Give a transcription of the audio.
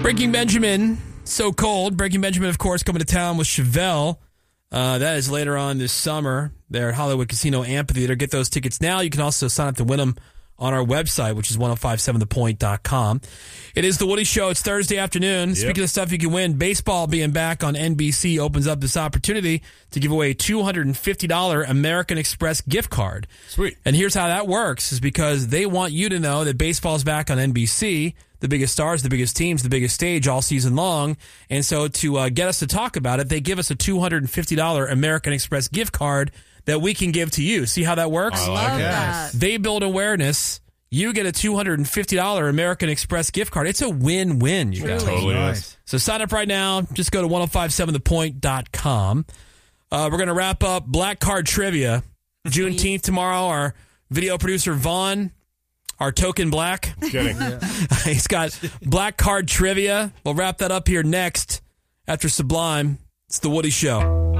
Breaking Benjamin, So Cold. Breaking Benjamin, of course, coming to town with Chevelle. That is later on this summer. They're at Hollywood Casino Amphitheater. Get those tickets now. You can also sign up to win them on our website, which is 1057thepoint.com. It is The Woody Show. It's Thursday afternoon. Yep. Speaking of stuff you can win, baseball being back on NBC opens up this opportunity to give away a $250 American Express gift card. Sweet. And here's how that works, is because they want you to know that baseball's back on NBC, the biggest stars, the biggest teams, the biggest stage all season long. And so to get us to talk about it, they give us a $250 American Express gift card that we can give to you. See how that works? I love that. They build awareness. You get a $250 American Express gift card. It's a win-win, you guys. Totally is. So sign up right now. Just go to 1057thepoint.com. We're going to wrap up Black Card Trivia. Juneteenth tomorrow. Our video producer, Vaughn, our token black. Kidding. He's got Black Card Trivia. We'll wrap that up here next after Sublime. It's The Woody Show.